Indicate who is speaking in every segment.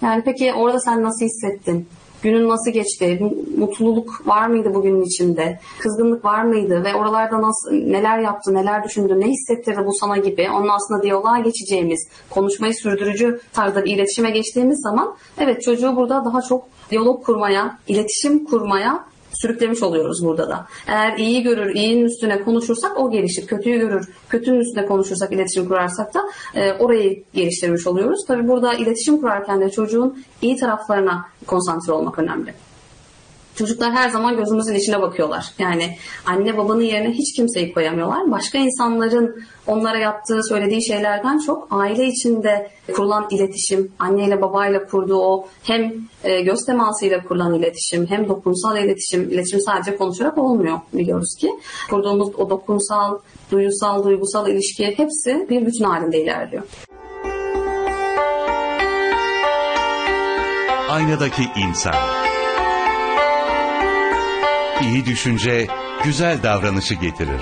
Speaker 1: Yani peki orada sen nasıl hissettin? Günün nasıl geçti? Mutluluk var mıydı bugünün içinde? Kızgınlık var mıydı? Ve oralarda neler yaptı, neler düşündü, ne hissettirdi bu sana gibi? Onun aslında diyaloğa geçeceğimiz, konuşmayı sürdürücü tarzda bir iletişime geçtiğimiz zaman evet çocuğu burada daha çok diyalog kurmaya, iletişim kurmaya sürüklemiş oluyoruz burada da. Eğer iyi görür, iyinin üstüne konuşursak o gelişir. Kötüyü görür, kötünün üstüne konuşursak, iletişim kurarsak da orayı geliştirmiş oluyoruz. Tabii burada iletişim kurarken de çocuğun iyi taraflarına konsantre olmak önemli. Çocuklar her zaman gözümüzün içine bakıyorlar. Yani anne babanın yerine hiç kimseyi koyamıyorlar. Başka insanların onlara yaptığı, söylediği şeylerden çok aile içinde kurulan iletişim, anneyle babayla kurduğu o hem göz temasıyla kurulan iletişim, hem dokunsal iletişim sadece konuşarak olmuyor biliyoruz ki. Kurduğumuz o dokunsal, duygusal ilişki hepsi bir bütün halinde ilerliyor.
Speaker 2: Aynadaki insan. İyi düşünce, güzel davranışı getirir.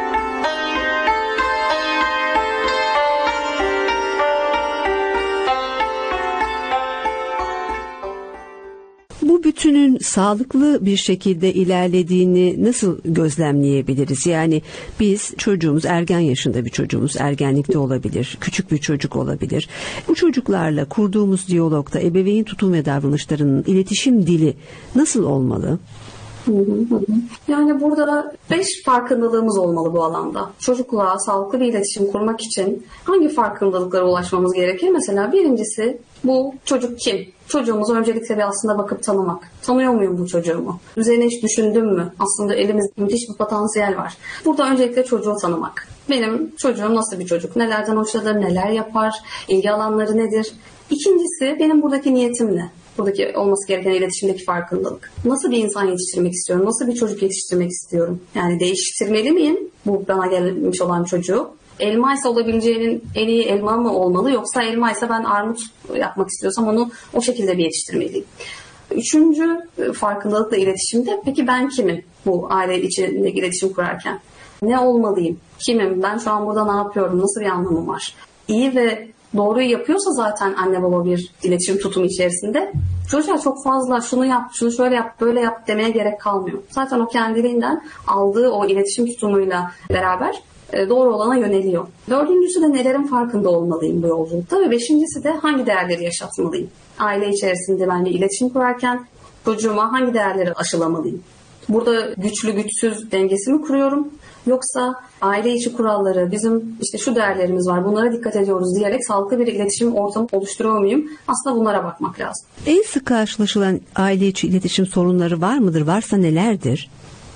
Speaker 3: Bu bütünün sağlıklı bir şekilde ilerlediğini nasıl gözlemleyebiliriz? Yani biz çocuğumuz, ergen yaşında bir çocuğumuz, ergenlikte olabilir, küçük bir çocuk olabilir. Bu çocuklarla kurduğumuz diyalogda ebeveyn tutum ve davranışlarının iletişim dili nasıl olmalı?
Speaker 1: Yani burada 5 farkındalığımız olmalı bu alanda. Çocukla sağlıklı bir iletişim kurmak için hangi farkındalıklara ulaşmamız gerekir? Mesela birincisi bu çocuk kim? Çocuğumuzu öncelikle bir aslında bakıp tanımak. Tanıyor muyum bu çocuğumu? Üzerine hiç düşündüm mü? Aslında elimizde müthiş bir potansiyel var. Burada öncelikle çocuğu tanımak. Benim çocuğum nasıl bir çocuk? Nelerden hoşlanır? Neler yapar? İlgi alanları nedir? İkincisi benim buradaki niyetim ne? Buradaki olması gereken iletişimdeki farkındalık. Nasıl bir insan yetiştirmek istiyorum? Nasıl bir çocuk yetiştirmek istiyorum? Yani değiştirmeli miyim bu bana gelmiş olan çocuğu? Elma ise olabileceğinin en iyi elma mı olmalı? Yoksa elma ise ben armut yapmak istiyorsam onu o şekilde bir yetiştirmeliyim. Üçüncü farkındalıkla iletişimde peki ben kimim bu aile içindeki iletişim kurarken? Ne olmalıyım? Kimim? Ben şu an burada ne yapıyorum? Nasıl bir anlamım var? İyi ve doğruyu yapıyorsa zaten anne baba bir iletişim tutumu içerisinde çocuğa çok fazla şunu yap, şunu şöyle yap, böyle yap demeye gerek kalmıyor. Zaten o kendiliğinden aldığı o iletişim tutumuyla beraber doğru olana yöneliyor. Dördüncüsü de nelerin farkında olmalıyım bu yolculukta ve beşincisi de hangi değerleri yaşatmalıyım. Aile içerisinde ben bir iletişim kurarken çocuğuma hangi değerleri aşılamalıyım. Burada güçlü güçsüz dengesini kuruyorum. Yoksa aile içi kuralları, bizim işte şu değerlerimiz var, bunlara dikkat ediyoruz diyerek sağlıklı bir iletişim ortamı oluşturuyor muyum? Aslında bunlara bakmak lazım.
Speaker 3: En sık karşılaşılan aile içi iletişim sorunları var mıdır? Varsa nelerdir?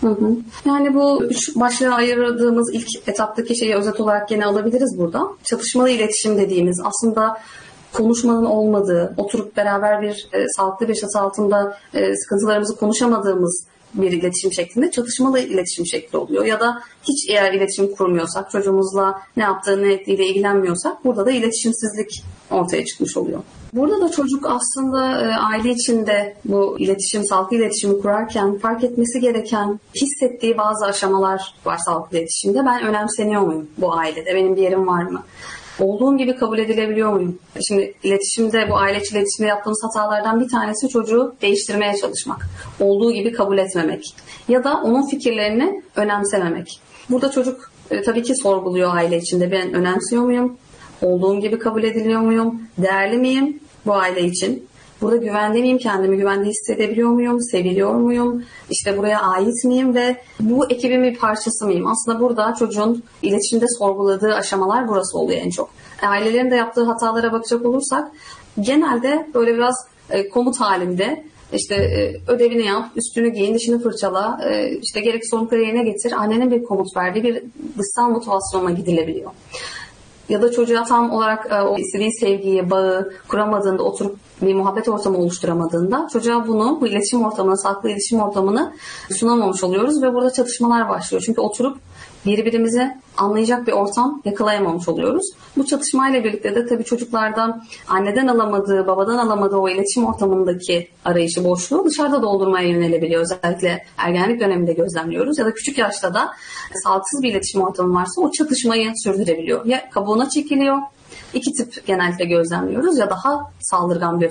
Speaker 1: Yani bu 3 başlığa ayırdığımız ilk etaptaki şeyi özet olarak gene alabiliriz burada. Çatışmalı iletişim dediğimiz aslında konuşmanın olmadığı, oturup beraber bir sağlıklı bir çatı altında sıkıntılarımızı konuşamadığımız bir iletişim şeklinde çatışmalı iletişim şekli oluyor. Ya da hiç eğer iletişim kurmuyorsak, çocuğumuzla ne yaptığı ne ettiğiyle ilgilenmiyorsak burada da iletişimsizlik ortaya çıkmış oluyor. Burada da çocuk aslında aile içinde bu iletişim, sağlıklı iletişimi kurarken fark etmesi gereken, hissettiği bazı aşamalar var sağlıklı iletişimde. Ben önemseniyor muyum bu ailede? Benim bir yerim var mı? Olduğum gibi kabul edilebiliyor muyum? Şimdi iletişimde, bu aile içi iletişimde yaptığımız hatalardan bir tanesi çocuğu değiştirmeye çalışmak. Olduğu gibi kabul etmemek. Ya da onun fikirlerini önemsememek. Burada çocuk tabii ki sorguluyor aile içinde. Ben önemsiyor muyum? Olduğum gibi kabul ediliyor muyum? Değerli miyim bu aile için? Burada güvende miyim? Kendimi güvende hissedebiliyor muyum? Seviliyor muyum? İşte buraya ait miyim ve bu ekibin bir parçası mıyım? Aslında burada çocuğun iletişimde sorguladığı aşamalar burası oluyor en çok. Ailelerin de yaptığı hatalara bakacak olursak genelde böyle biraz komut halinde işte ödevini yap, üstünü giyin, dişini fırçala, işte gerekli sorumlulukları yerine getir. Annenin bir komut verdiği bir dışsal motivasyonla gidilebiliyor. Ya da çocuğa tam olarak o istediği sevgiyi, bağı kuramadığında, oturup bir muhabbet ortamı oluşturamadığında çocuğa bu iletişim ortamını, sağlıklı iletişim ortamını sunamamış oluyoruz ve burada çatışmalar başlıyor. Çünkü oturup birbirimizi anlayacak bir ortam yakalayamamış oluyoruz. Bu çatışmayla birlikte de tabii çocuklardan anneden alamadığı, babadan alamadığı o iletişim ortamındaki arayışı, boşluğu dışarıda doldurmaya yönelebiliyor. Özellikle ergenlik döneminde gözlemliyoruz. Ya da küçük yaşta da sağlıksız bir iletişim ortamı varsa o çatışmayı sürdürebiliyor. Ya kabuğuna çekiliyor. İki tip genellikle gözlemliyoruz ya daha saldırgan bir